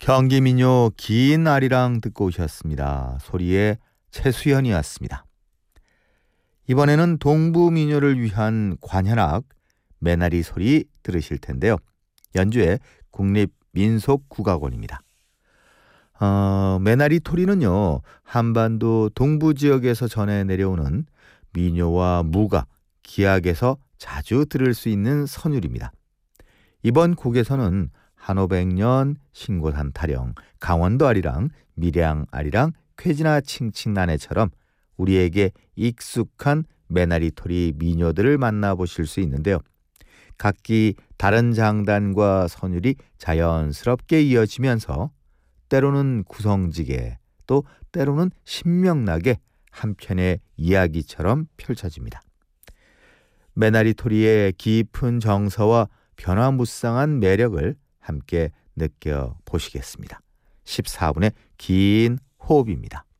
경기민요 긴 아리랑 듣고 오셨습니다. 소리의 최수연이었습니다. 이번에는 동부민요를 위한 관현악 매나리 소리 들으실 텐데요. 연주의 국립민속국악원입니다. 매나리 토리는요, 한반도 동부 지역에서 전해 내려오는 민요와 무가, 기악에서 자주 들을 수 있는 선율입니다. 이번 곡에서는 한오백년, 신고산 타령, 강원도 아리랑, 밀양 아리랑, 쾌지나 칭칭나네처럼 우리에게 익숙한 매나리 토리 민요들을 만나보실 수 있는데요. 각기 다른 장단과 선율이 자연스럽게 이어지면서 때로는 구성지게 또 때로는 신명나게 한 편의 이야기처럼 펼쳐집니다. 매나리 토리의 깊은 정서와 변화무쌍한 매력을 함께 느껴보시겠습니다. 14분의 긴 호흡입니다.